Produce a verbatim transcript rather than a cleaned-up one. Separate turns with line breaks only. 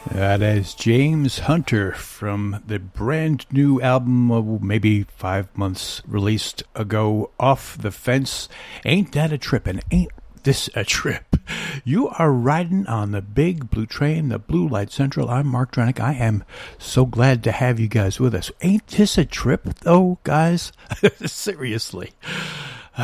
That is James Hunter from the brand new album, of maybe five months released ago, Off the Fence. Ain't that a trip, and ain't this a trip? You are riding on the big blue train, the Blue Light Central. I'm Mark Dronick. I am so glad to have you guys with us. Ain't this a trip, though, guys? Seriously.